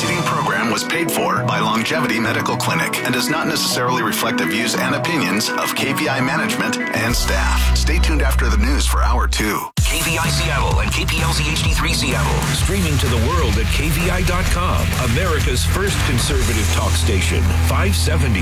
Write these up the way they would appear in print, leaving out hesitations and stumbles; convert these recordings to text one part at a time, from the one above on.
preceding program was paid for by Longevity Medical Clinic and does not necessarily reflect the views and opinions of KVI management and staff. Stay tuned after the news for Hour 2. KVI Seattle and KPLZ HD3 Seattle. Streaming to the world at KVI.com. America's first conservative talk station. 570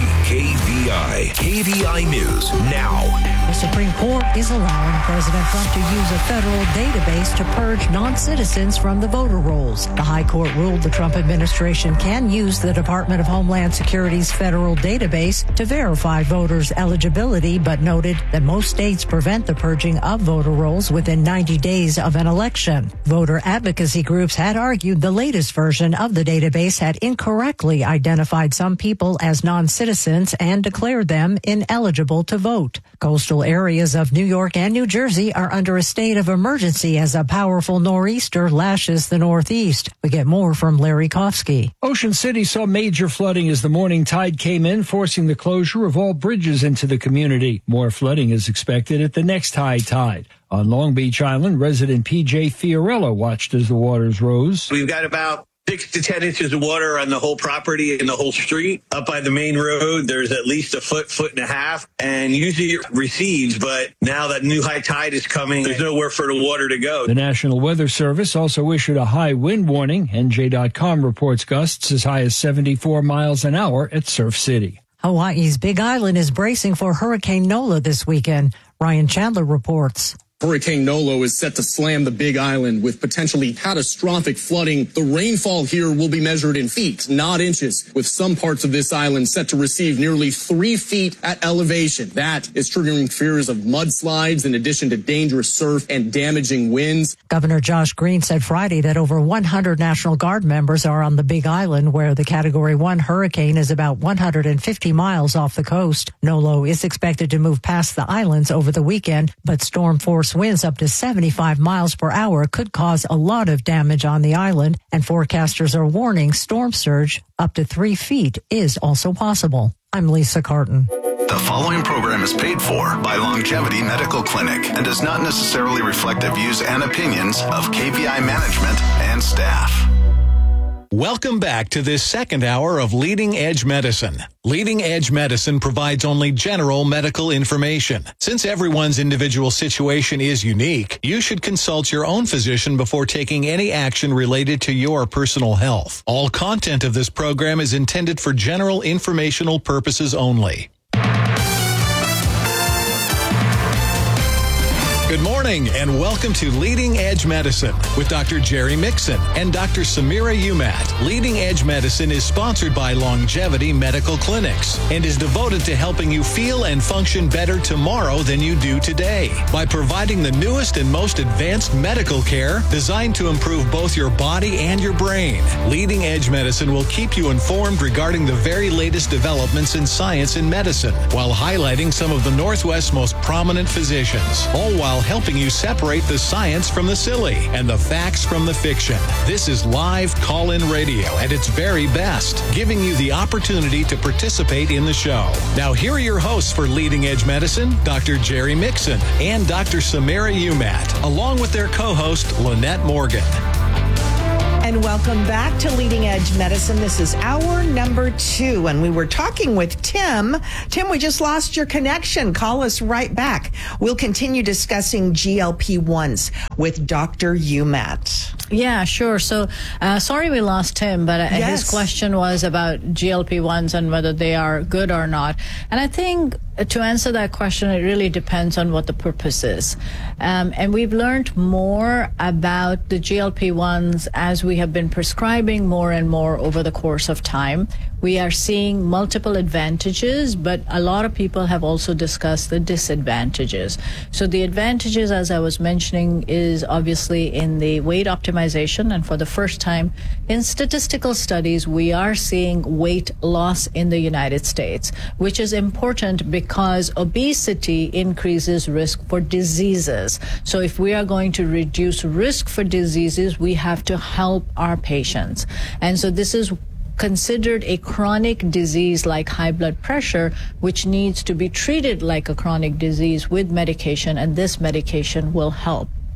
KVI. KVI News now. The Supreme Court is allowing President Trump to use a federal database to purge non-citizens from the voter rolls. The High Court ruled the Trump administration can use the Department of Homeland Security's federal database to verify voters' eligibility, but noted that most states prevent the purging of voter rolls within 90 days of an election. Voter advocacy groups had argued the latest version of the database had incorrectly identified some people as non-citizens and declared them ineligible to vote. Coastal areas of New York and New Jersey are under a state of emergency as a powerful nor'easter lashes the Northeast. We get more from Larry Kofsky. Ocean City saw major flooding as the morning tide came in, forcing the closure of all bridges into the community. More flooding is expected at the next high tide. On Long Beach Island, resident P.J. Fiorello watched as the waters rose. We've got about 6 to 10 inches of water on the whole property and the whole street. Up by the main road, there's at least a foot and a half, and usually it recedes, but now that new high tide is coming, there's nowhere for the water to go. The National Weather Service also issued a high wind warning. NJ.com reports gusts as high as 74 miles an hour at Surf City. Hawaii's Big Island is bracing for Hurricane Nola this weekend. Ryan Chandler reports. Hurricane Nolo is set to slam the Big Island with potentially catastrophic flooding. The rainfall here will be measured in feet, not inches, with some parts of this island set to receive nearly 3 feet at elevation. That is triggering fears of mudslides in addition to dangerous surf and damaging winds. Governor Josh Green said Friday that over 100 National Guard members are on the Big Island, where the Category 1 hurricane is about 150 miles off the coast. Nolo is expected to move past the islands over the weekend, but storm force winds up to 75 miles per hour could cause a lot of damage on the island, and forecasters are warning storm surge up to 3 feet is also possible. I'm Lisa Carton. The following program is paid for by Longevity Medical Clinic and does not necessarily reflect the views and opinions of KVI management and staff. Welcome back to this second hour of Leading Edge Medicine. Leading Edge Medicine provides only general medical information. Since everyone's individual situation is unique, you should consult your own physician before taking any action related to your personal health. All content of this program is intended for general informational purposes only. Good morning and welcome to Leading Edge Medicine with Dr. Jerry Mixon and Dr. Samira Umat. Leading Edge Medicine is sponsored by Longevity Medical Clinics and is devoted to helping you feel and function better tomorrow than you do today by providing the newest and most advanced medical care designed to improve both your body and your brain. Leading Edge Medicine will keep you informed regarding the very latest developments in science and medicine while highlighting some of the Northwest's most prominent physicians, all while helping you separate the science from the silly and the facts from the fiction. This is live call-in radio at its very best, giving you the opportunity to participate in the show. Now, here are your hosts for Leading Edge Medicine, Dr. Jerry Mixon and Dr. Samira Umat, along with their co-host, Lynette Morgan. And welcome back to Leading Edge Medicine. This is hour number 2, and we were talking with Tim. Tim, we just lost your connection. Call us right back. We'll continue discussing GLP-1s with Dr. Umat. Yeah, sure. So, sorry we lost Tim, but his question was about GLP-1s and whether they are good or not. And I think to answer that question, it really depends on what the purpose is. And we've learned more about the GLP-1s as we have been prescribing more and more over the course of time. We are seeing multiple advantages, but a lot of people have also discussed the disadvantages. So the advantages, as I was mentioning, is obviously in the weight optimization. And for the first time in statistical studies, we are seeing weight loss in the United States, which is important because obesity increases risk for diseases. So if we are going to reduce risk for diseases, we have to help our patients. And so this is considered a chronic disease like high blood pressure, which needs to be treated like a chronic disease with medication, and this medication will help.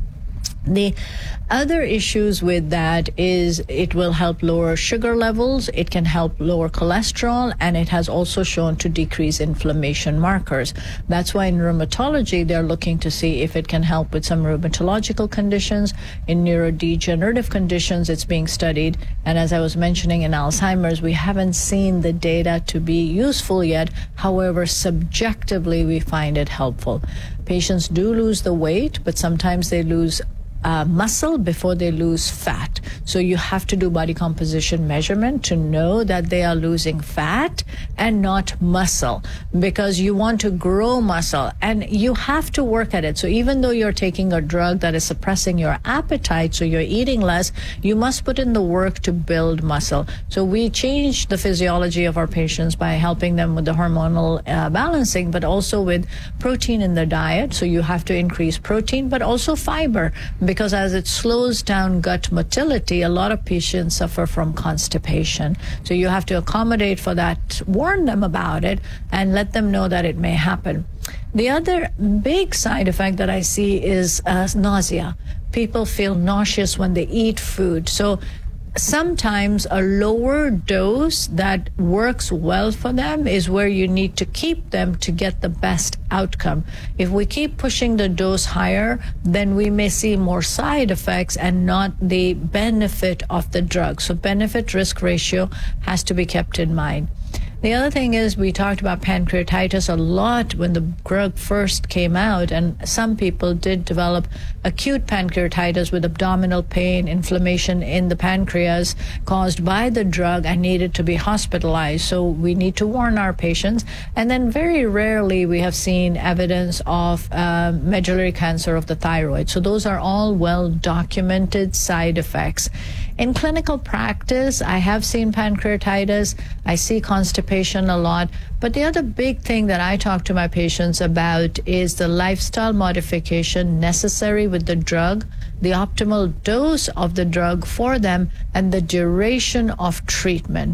The other issues with that is it will help lower sugar levels, it can help lower cholesterol, and it has also shown to decrease inflammation markers. That's why in rheumatology, they're looking to see if it can help with some rheumatological conditions. In neurodegenerative conditions, it's being studied. And as I was mentioning in Alzheimer's, we haven't seen the data to be useful yet. However, subjectively, we find it helpful. Patients do lose the weight, but sometimes they lose muscle before they lose fat. So you have to do body composition measurement to know that they are losing fat and not muscle, because you want to grow muscle and you have to work at it. So even though you're taking a drug that is suppressing your appetite, so you're eating less, you must put in the work to build muscle. So we change the physiology of our patients by helping them with the hormonal balancing, but also with protein in the diet. So you have to increase protein, but also fiber, because as it slows down gut motility, a lot of patients suffer from constipation. So you have to accommodate for that, warn them about it, and let them know that it may happen. The other big side effect that I see is nausea. People feel nauseous when they eat food. So sometimes a lower dose that works well for them is where you need to keep them to get the best outcome. If we keep pushing the dose higher, then we may see more side effects and not the benefit of the drug. So benefit-risk ratio has to be kept in mind. The other thing is, we talked about pancreatitis a lot when the drug first came out, and some people did develop acute pancreatitis with abdominal pain, inflammation in the pancreas caused by the drug, and needed to be hospitalized. So we need to warn our patients. And then very rarely we have seen evidence of medullary cancer of the thyroid. So those are all well-documented side effects. In clinical practice, I have seen pancreatitis. I see constipation a lot. But the other big thing that I talk to my patients about is the lifestyle modification necessary with the drug, the optimal dose of the drug for them, and the duration of treatment.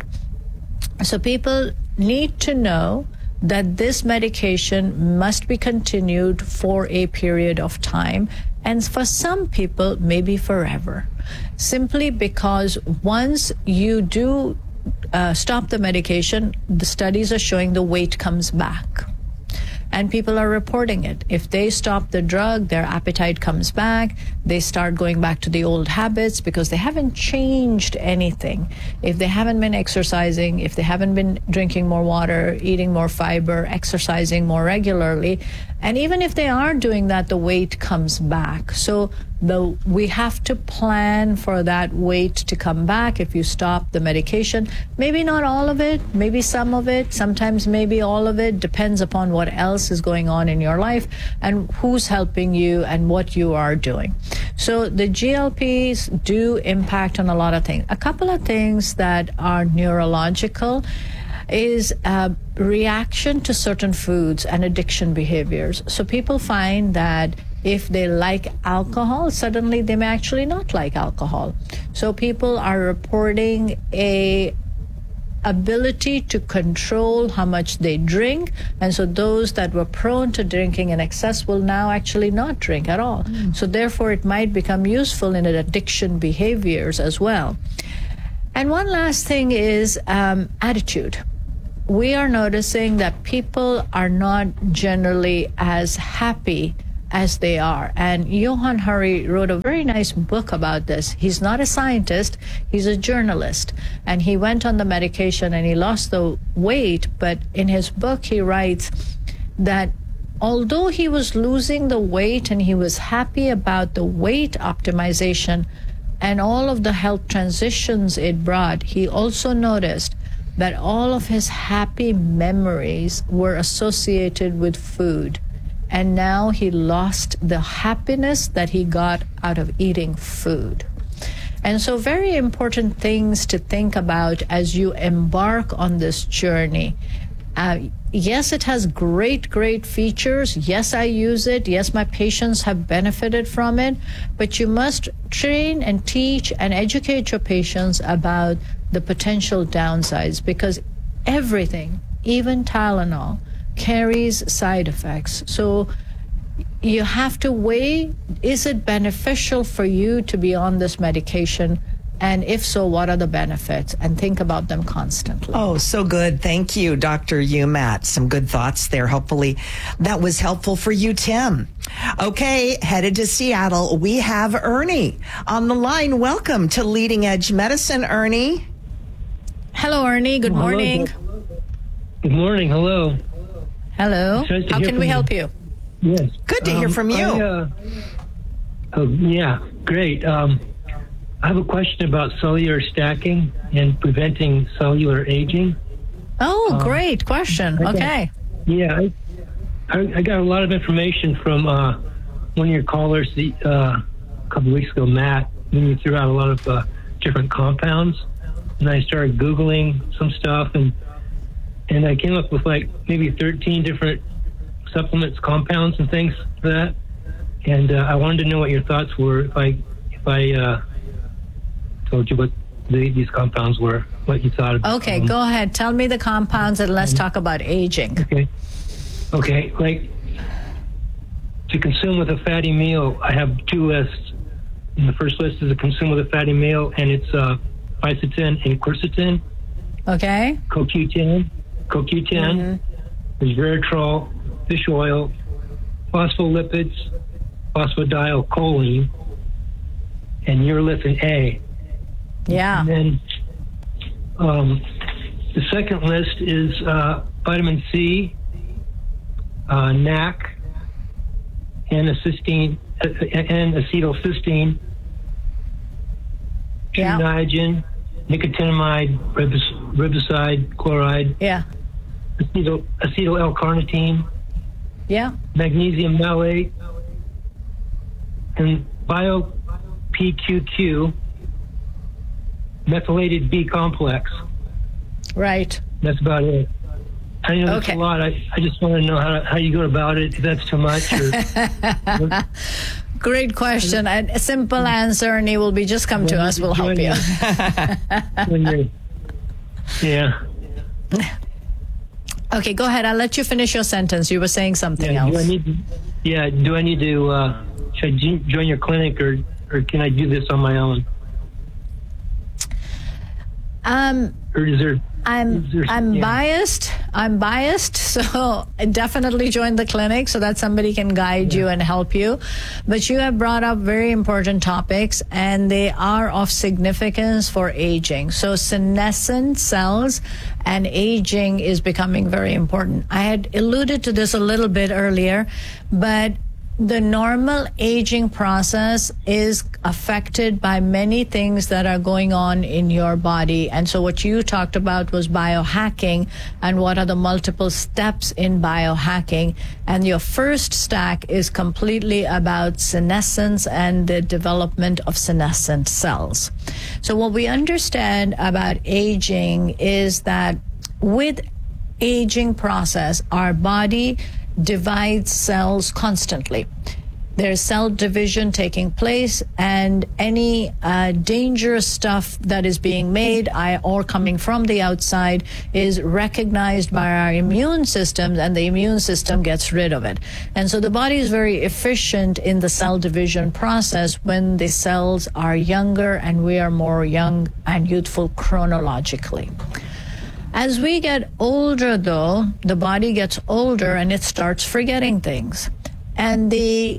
So people need to know that this medication must be continued for a period of time, and for some people, maybe forever. Simply because once you do stop the medication, the studies are showing the weight comes back. And people are reporting it. If they stop the drug, their appetite comes back. They start going back to the old habits because they haven't changed anything. If they haven't been exercising, if they haven't been drinking more water, eating more fiber, exercising more regularly, and even if they are doing that, the weight comes back. So we have to plan for that weight to come back if you stop the medication. Maybe not all of it, maybe some of it, sometimes maybe all of it, depends upon what else is going on in your life and who's helping you and what you are doing. So the GLPs do impact on a lot of things. A couple of things that are neurological is reaction to certain foods and addiction behaviors. So people find that if they like alcohol, suddenly they may actually not like alcohol. So people are reporting a ability to control how much they drink, and so those that were prone to drinking in excess will now actually not drink at all. So therefore it might become useful in addiction behaviors as well. And one last thing is attitude. We are noticing that people are not generally as happy as they are. And Johan Hari wrote a very nice book about this. He's not a scientist, he's a journalist. And he went on the medication and he lost the weight, but in his book he writes that although he was losing the weight and he was happy about the weight optimization and all of the health transitions it brought, he also noticed that all of his happy memories were associated with food. And now he lost the happiness that he got out of eating food. And so very important things to think about as you embark on this journey. Yes, it has great features. Yes, I use it. Yes, my patients have benefited from it. But you must train and teach and educate your patients about the potential downsides, because everything, even Tylenol, carries side effects. So you have to weigh, is it beneficial for you to be on this medication? And if so, what are the benefits? And think about them constantly. Oh, so good. Thank you, Dr. Umat. Some good thoughts there. Hopefully that was helpful for you, Tim. Okay, headed to Seattle, we have Ernie on the line. Welcome to Leading Edge Medicine, Ernie. Hello, Ernie. Good morning. Good morning. Hello. Hello. How can we help you? Yes. Good to hear from you. Yeah, great. I have a question about cellular stacking and preventing cellular aging. Oh, great question. Okay. I got a lot of information from one of your callers a couple of weeks ago, Matt, when you threw out a lot of different compounds. And I started Googling some stuff, and I came up with like maybe 13 different supplements, compounds, and things for that. And I wanted to know what your thoughts were if I told you what these compounds were, what you thought about Okay, them. go ahead. Tell me the compounds and let's talk about aging. Okay, like to consume with a fatty meal, I have 2 lists. And the first list is to consume with a fatty meal, and it's quercetin and quercetin. Okay. CoQ10. There's Veritral, fish oil, phospholipids, phosphodietyl and urolithin A. Yeah. And then the second list is vitamin C, NAC, and acetylcysteine, Niagen, nicotinamide, riboside, chloride, acetyl L-carnitine, magnesium malate, and bio-PQQ, methylated B complex. Right. That's about it. I know that's a lot. I just want to know how you go about it, if that's too much. Or, Great question. And a simple answer, Ernie, will be just come to us. We'll help you. Okay, go ahead. I'll let you finish your sentence. You were saying something else. Do I need to, should I join your clinic or can I do this on my own? Or is there... I'm biased. So definitely join the clinic so that somebody can guide you and help you. But you have brought up very important topics, and they are of significance for aging. So senescent cells and aging is becoming very important. I had alluded to this a little bit earlier, but the normal aging process is affected by many things that are going on in your body. And so what you talked about was biohacking and what are the multiple steps in biohacking. And your first stack is completely about senescence and the development of senescent cells. So what we understand about aging is that with aging process, our body divides cells constantly. There's cell division taking place, and any dangerous stuff that is being made or coming from the outside is recognized by our immune system, and the immune system gets rid of it. And so the body is very efficient in the cell division process when the cells are younger and we are more young and youthful chronologically. As we get older, though, the body gets older and it starts forgetting things. And the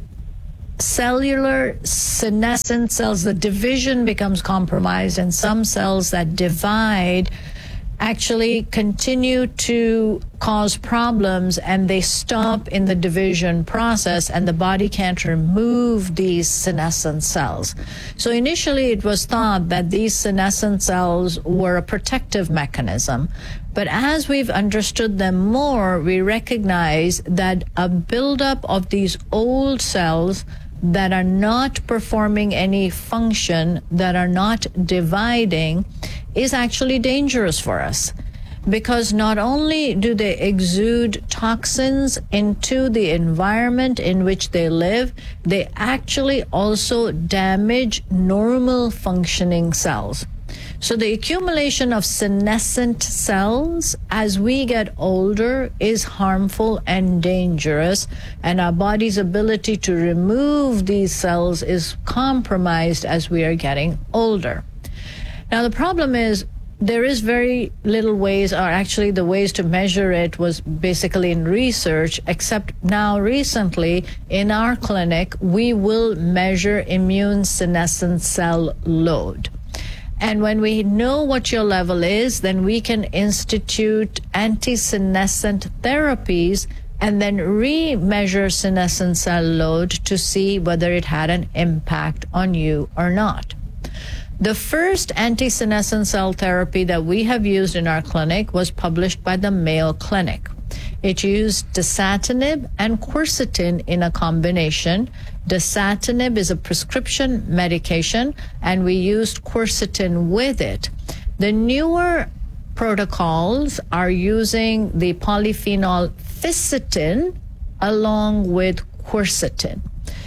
cellular senescent cells, the division becomes compromised, and some cells that divide actually continue to cause problems, and they stop in the division process, and the body can't remove these senescent cells. So initially it was thought that these senescent cells were a protective mechanism. But as we've understood them more, we recognize that a buildup of these old cells that are not performing any function, that are not dividing, is actually dangerous for us. Because not only do they exude toxins into the environment in which they live, they actually also damage normal functioning cells. So the accumulation of senescent cells as we get older is harmful and dangerous, and our body's ability to remove these cells is compromised as we are getting older. Now, the problem is there is very little ways, or actually the ways to measure it was basically in research, except now recently in our clinic, we will measure immune senescent cell load. And when we know what your level is, then we can institute anti-senescent therapies and then re-measure senescent cell load to see whether it had an impact on you or not. The first anti-senescent cell therapy that we have used in our clinic was published by the Mayo Clinic. It used dasatinib and quercetin in a combination. Dasatinib is a prescription medication, and we used quercetin with it. The newer protocols are using the polyphenol fisetin along with quercetin.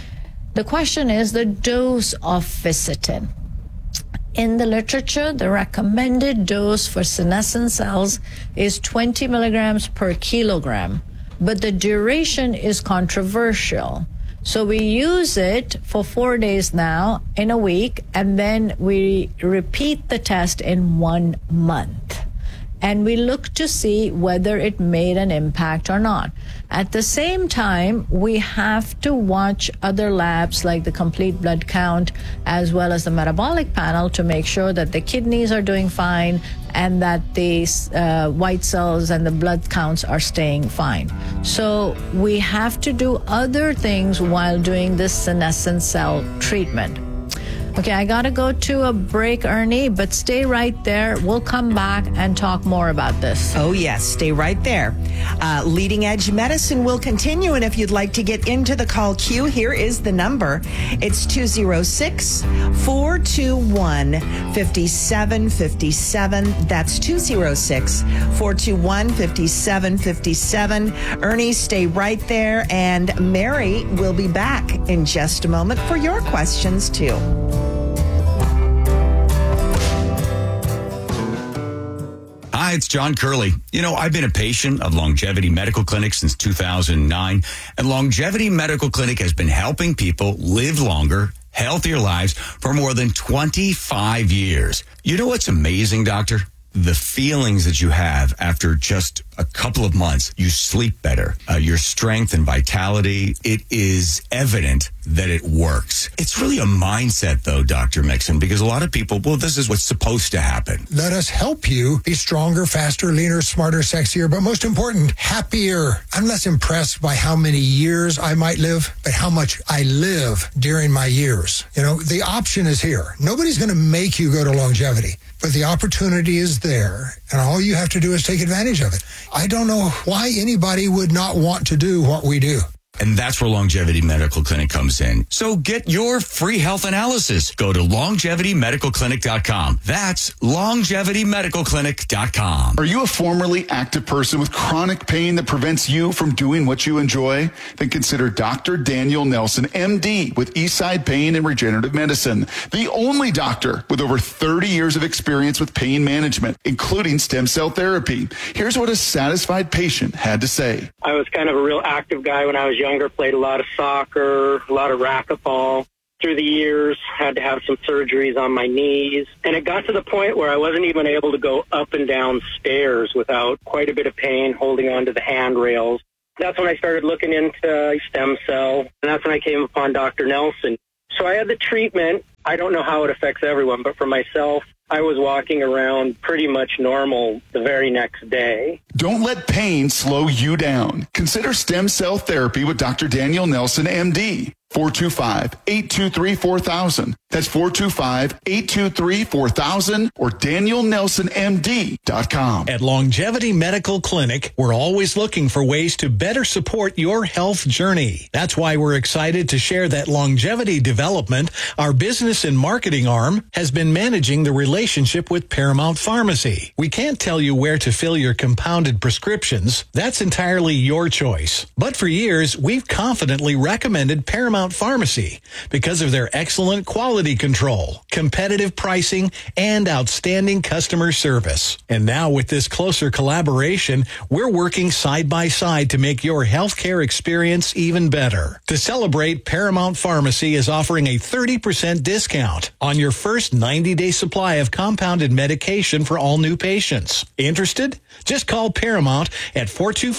The question is the dose of fisetin. In the literature, the recommended dose for senescent cells is 20 milligrams per kilogram, but the duration is controversial. So we use it for 4 days now in a week, and then we repeat the test in 1 month. And we look to see whether it made an impact or not. At the same time, we have to watch other labs like the complete blood count as well as the metabolic panel to make sure that the kidneys are doing fine and that the white cells and the blood counts are staying fine. So we have to do other things while doing this senescent cell treatment. Okay, I got to go to a break, Ernie, but stay right there. We'll come back and talk more about this. Oh, yes, stay right there. Leading Edge Medicine will continue, and if you'd like to get into the call queue, here is the number. It's 206-421-5757. That's 206-421-5757. Ernie, stay right there, and Mary will be back in just a moment for your questions, too. Hi, it's John Curley. You know, I've been a patient of Longevity Medical Clinic since 2009, and Longevity Medical Clinic has been helping people live longer, healthier lives for more than 25 years. You know what's amazing, doctor? The feelings that you have after just a couple of months. You sleep better. Your strength and vitality, it is evident that it works. It's really a mindset, though, Dr. Mixon, because a lot of people, well, this is what's supposed to happen. Let us help you be stronger, faster, leaner, smarter, sexier, but most important, happier. I'm less impressed by how many years I might live, but how much I live during my years. You know, the option is here. Nobody's going to make you go to Longevity, but the opportunity is there, and all you have to do is take advantage of it. I don't know why anybody would not want to do what we do. And that's where Longevity Medical Clinic comes in. So get your free health analysis. Go to LongevityMedicalClinic.com. That's LongevityMedicalClinic.com. Are you a formerly active person with chronic pain that prevents you from doing what you enjoy? Then consider Dr. Daniel Nelson, MD, with Eastside Pain and Regenerative Medicine. The only doctor with over 30 years of experience with pain management, including stem cell therapy. Here's what a satisfied patient had to say. I was kind of a real active guy when I was younger, played a lot of soccer, a lot of racquetball. Through the years, had to have some surgeries on my knees. And it got to the point where I wasn't even able to go up and down stairs without quite a bit of pain holding onto the handrails. That's when I started looking into stem cell, and that's when I came upon Dr. Nelson. So I had the treatment. I don't know how it affects everyone, but for myself, I was walking around pretty much normal the very next day. Don't let pain slow you down. Consider stem cell therapy with Dr. Daniel Nelson, MD. 425-823-4000. That's 425-823-4000 or DanielNelsonMD.com. At Longevity Medical Clinic, we're always looking for ways to better support your health journey. That's why we're excited to share that Longevity Development, our business and marketing arm, has been managing the relationship with Paramount Pharmacy. We can't tell you where to fill your compounded prescriptions. That's entirely your choice. But for years, we've confidently recommended Paramount Paramount Pharmacy because of their excellent quality control, competitive pricing, and outstanding customer service. And now with this closer collaboration, we're working side by side to make your healthcare experience even better. To celebrate, Paramount Pharmacy is offering a 30% discount on your first 90-day supply of compounded medication for all new patients. Interested? Just call Paramount at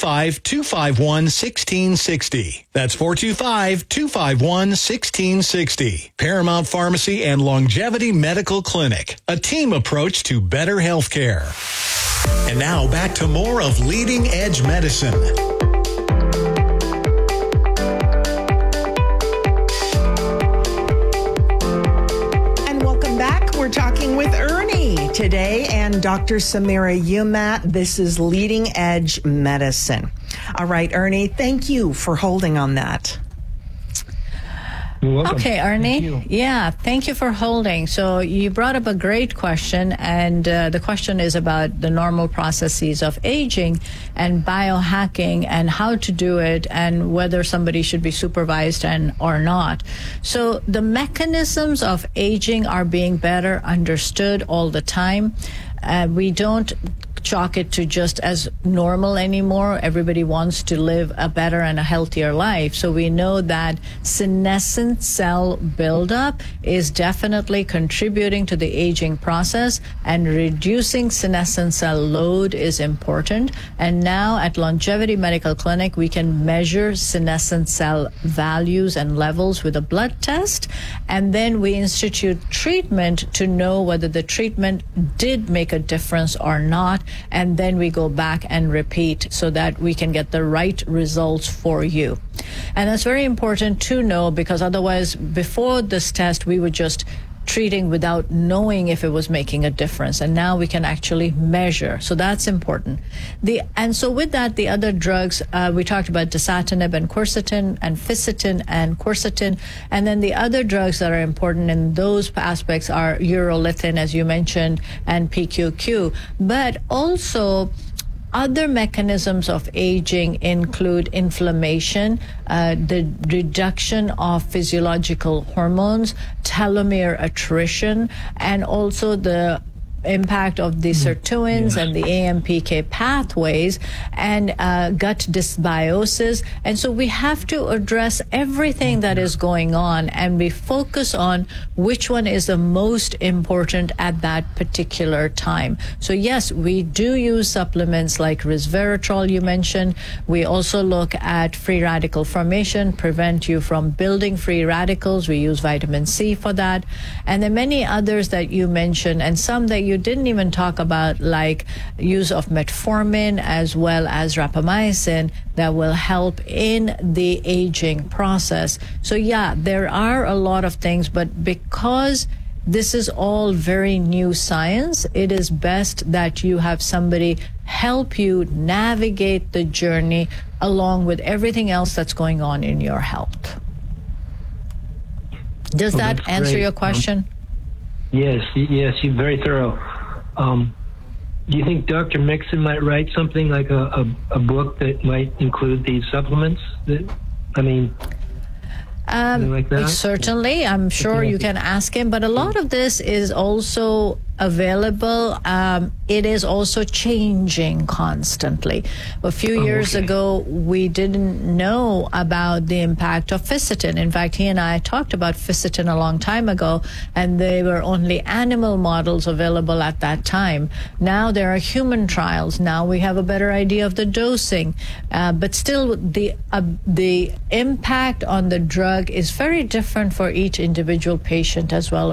425-251-1660. That's 425-251-1660. Paramount Pharmacy and Longevity Medical Clinic, a team approach to better health care. And now back to more of Leading Edge Medicine. And welcome back. We're talking with Ernie today and Dr. Samira Umat. This is Leading Edge Medicine. All right, Ernie, thank you for holding on that. You're welcome. Okay, Ernie. Thank you. Yeah, thank you for holding. So you brought up a great question, and the question is about the normal processes of aging and biohacking and how to do it and whether somebody should be supervised or not. So the mechanisms of aging are being better understood all the time. We don't chalk it to just as normal anymore. Everybody wants to live a better and a healthier life. So we know that senescent cell buildup is definitely contributing to the aging process, and reducing senescent cell load is important. And now at Longevity Medical Clinic, we can measure senescent cell values and levels with a blood test. And then we institute treatment to know whether the treatment did make a difference or not. And then we go back and repeat so that we can get the right results for you. And that's very important to know, because otherwise, before this test, we were just treating without knowing if it was making a difference. And now we can actually measure. So that's important. And so with that, the other drugs, we talked about dasatinib and quercetin and fisetin and quercetin. And then the other drugs that are important in those aspects are urolithin, as you mentioned, and PQQ. But also, other mechanisms of aging include inflammation, the reduction of physiological hormones, telomere attrition, and also the impact of the sirtuins and the AMPK pathways, and gut dysbiosis. And so we have to address everything that is going on, and we focus on which one is the most important at that particular time. So yes, we do use supplements like resveratrol you mentioned. We also look at free radical formation, prevent you from building free radicals. We use vitamin C for that. And then many others that you mentioned, and some that you didn't even talk about, like use of metformin as well as rapamycin, that will help in the aging process. So yeah, there are a lot of things, but because this is all very new science, it is best that you have somebody help you navigate the journey along with everything else that's going on in your health. Does that answer your question? Yes, you're very thorough. Do you think Dr. Mixon might write something like a book that might include these supplements? Like that? Certainly, I'm sure you can ask him, but a lot of this is also available. It is also changing constantly. A few years ago, we didn't know about the impact of fisetin. In fact, he and I talked about fisetin a long time ago, and there were only animal models available at that time. Now there are human trials. Now we have a better idea of the dosing. But still, the impact on the drug is very different for each individual patient as well.